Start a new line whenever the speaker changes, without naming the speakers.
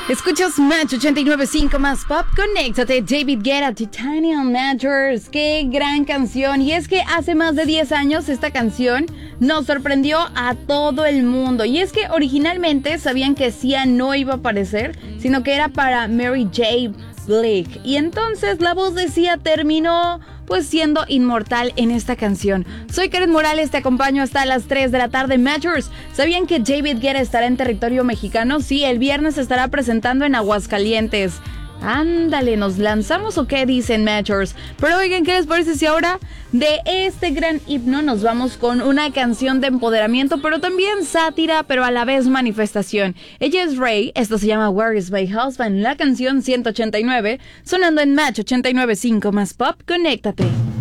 Escuchas Match 89.5 más pop. Conéctate, David Guetta, Titanium Matters. Qué gran canción. Y es que hace más de 10 años esta canción nos sorprendió a todo el mundo. Y es que originalmente sabían que Sia no iba a aparecer, sino que era para Mary J. Blige. Y entonces la voz de Sia terminó pues siendo inmortal en esta canción. Soy Karen Morales, te acompaño hasta las 3 de la tarde. Matchers, ¿sabían que David Guetta estará en territorio mexicano? Sí, el viernes se estará presentando en Aguascalientes. Ándale, ¿nos lanzamos o qué dicen, Matchers? Pero oigan, ¿qué les parece si ahora de este gran himno nos vamos con una canción de empoderamiento, pero también sátira, pero a la vez manifestación? Ella es Rey, esto se llama Where is My Husband, la canción 189, sonando en Match 89.5 más pop. Conéctate.